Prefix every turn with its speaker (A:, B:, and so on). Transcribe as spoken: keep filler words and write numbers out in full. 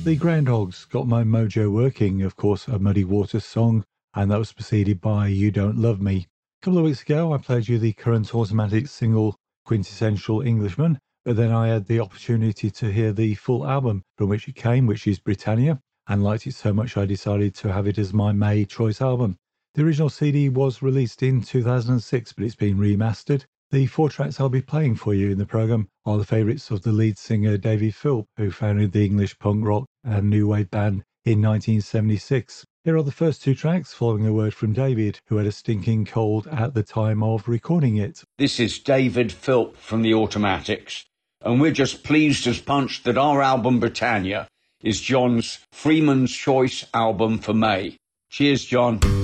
A: The Groundhogs Got My Mojo Working, of course, a Muddy Waters song, and that was preceded by You Don't Love Me. A couple of weeks ago, I played you the Current Automatic single Quintessential Englishman, but then I had the opportunity to hear the full album from which it came, which is Britannia, and liked it so much I decided to have it as my May choice album. The original C D was released in two thousand six, but it's been remastered. The four tracks I'll be playing for you in the programme are the favourites of the lead singer David Philp, who founded the English punk rock and new wave band in nineteen seventy-six. Here are the first two tracks, following a word from David, who had a stinking cold at the time of recording it.
B: This is David Philp from the Automatics, and we're just pleased as punch that our album Britannia is John's Freeman's Choice album for May. Cheers, John.